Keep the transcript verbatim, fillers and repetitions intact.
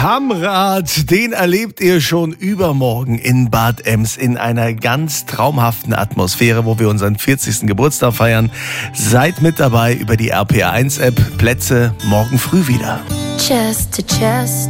Kammrat, den erlebt ihr schon übermorgen in Bad Ems in einer ganz traumhaften Atmosphäre, wo wir unseren vierzigsten Geburtstag feiern. Seid mit dabei über die R P R eins App. Plätze morgen früh wieder. Chest to chest.